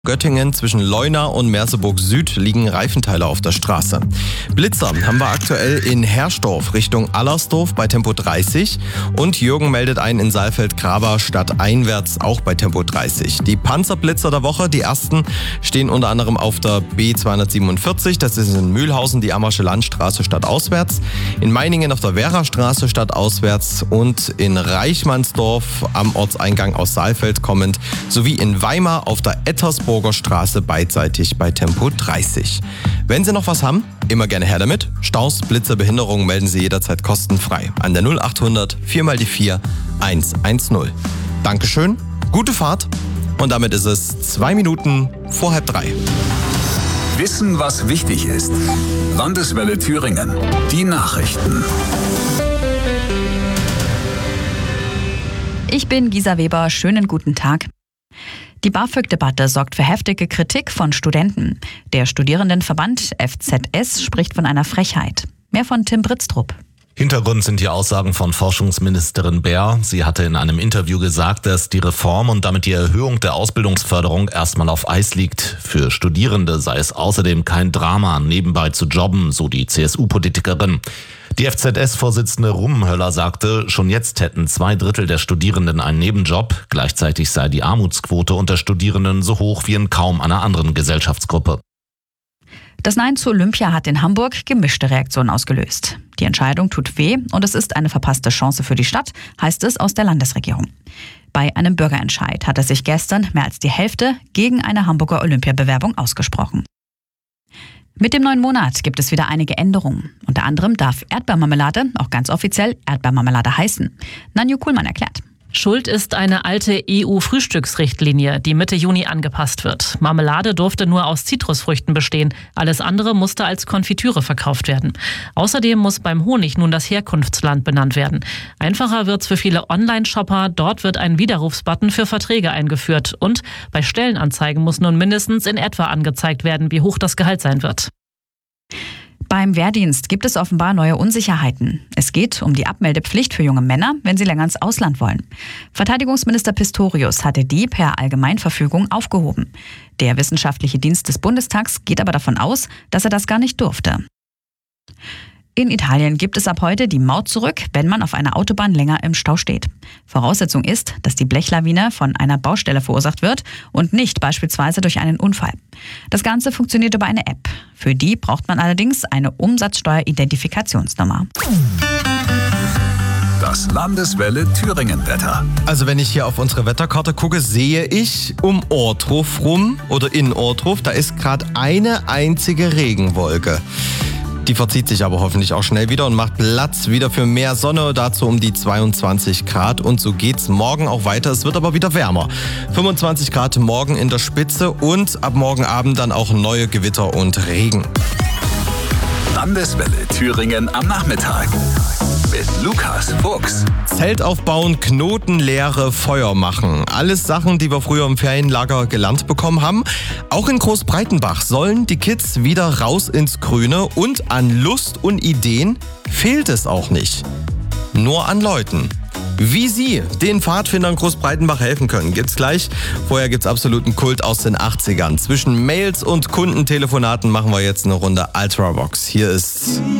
Göttingen zwischen Leuna und Merseburg Süd liegen Reifenteile auf der Straße. Blitzer haben wir aktuell in Herrsdorf Richtung Allersdorf bei Tempo 30 und Jürgen meldet ein in Saalfeld-Graba stadteinwärts auch bei Tempo 30. Die Panzerblitzer der Woche, die ersten, stehen unter anderem auf der B247, das ist in Mühlhausen die Ammersche Landstraße stadtauswärts, in Meiningen auf der Werastraße stadtauswärts und in Reichmannsdorf am Ortseingang aus Saalfeld kommend, sowie in Weimar auf der Ettersburger Straße beidseitig bei Tempo 30. Wenn Sie noch was haben, immer gerne her damit. Staus, Blitzer, Behinderungen melden Sie jederzeit kostenfrei an der 0800 4x4 110. Dankeschön, gute Fahrt und damit ist es 2 Minuten vor 2:30. Wissen, was wichtig ist. Landeswelle Thüringen. Die Nachrichten. Ich bin Gisa Weber. Schönen guten Tag. Die BAföG-Debatte sorgt für heftige Kritik von Studenten. Der Studierendenverband FZS spricht von einer Frechheit. Mehr von Tim Britztrup. Hintergrund sind die Aussagen von Forschungsministerin Baer. Sie hatte in einem Interview gesagt, dass die Reform und damit die Erhöhung der Ausbildungsförderung erstmal auf Eis liegt. Für Studierende sei es außerdem kein Drama, nebenbei zu jobben, so die CSU-Politikerin. Die FZS-Vorsitzende Rummenhöller sagte, schon jetzt hätten 2/3 der Studierenden einen Nebenjob. Gleichzeitig sei die Armutsquote unter Studierenden so hoch wie in kaum einer anderen Gesellschaftsgruppe. Das Nein zu Olympia hat in Hamburg gemischte Reaktionen ausgelöst. Die Entscheidung tut weh und es ist eine verpasste Chance für die Stadt, heißt es aus der Landesregierung. Bei einem Bürgerentscheid hatte sich gestern mehr als die Hälfte gegen eine Hamburger Olympiabewerbung ausgesprochen. Mit dem neuen Monat gibt es wieder einige Änderungen. Unter anderem darf Erdbeermarmelade auch ganz offiziell Erdbeermarmelade heißen. Nanju Kuhlmann erklärt. Schuld ist eine alte EU-Frühstücksrichtlinie, die Mitte Juni angepasst wird. Marmelade durfte nur aus Zitrusfrüchten bestehen. Alles andere musste als Konfitüre verkauft werden. Außerdem muss beim Honig nun das Herkunftsland benannt werden. Einfacher wird's für viele Online-Shopper. Dort wird ein Widerrufsbutton für Verträge eingeführt. Und bei Stellenanzeigen muss nun mindestens in etwa angezeigt werden, wie hoch das Gehalt sein wird. Beim Wehrdienst gibt es offenbar neue Unsicherheiten. Es geht um die Abmeldepflicht für junge Männer, wenn sie länger ins Ausland wollen. Verteidigungsminister Pistorius hatte die per Allgemeinverfügung aufgehoben. Der Wissenschaftliche Dienst des Bundestags geht aber davon aus, dass er das gar nicht durfte. In Italien gibt es ab heute die Maut zurück, wenn man auf einer Autobahn länger im Stau steht. Voraussetzung ist, dass die Blechlawine von einer Baustelle verursacht wird und nicht beispielsweise durch einen Unfall. Das Ganze funktioniert über eine App. Für die braucht man allerdings eine Umsatzsteueridentifikationsnummer. Das Landeswelle Thüringen-Wetter. Also wenn ich hier auf unsere Wetterkarte gucke, sehe ich um Ortruf rum oder in Ortruf, da ist gerade eine einzige Regenwolke. Die verzieht sich aber hoffentlich auch schnell wieder und macht Platz wieder für mehr Sonne, dazu um die 22 Grad. Und so geht's morgen auch weiter. Es wird aber wieder wärmer. 25 Grad morgen in der Spitze und ab morgen Abend dann auch neue Gewitter und Regen. Landeswelle Thüringen am Nachmittag. Mit Lukas Fuchs. Zelt aufbauen, Knotenlehre, Feuer machen. Alles Sachen, die wir früher im Ferienlager gelernt bekommen haben. Auch in Großbreitenbach sollen die Kids wieder raus ins Grüne und an Lust und Ideen fehlt es auch nicht. Nur an Leuten. Wie Sie den Pfadfindern Großbreitenbach helfen können, gibt's gleich. Vorher gibt's absoluten Kult aus den 80ern. Zwischen Mails und Kundentelefonaten machen wir jetzt eine Runde Ultravox. Hier ist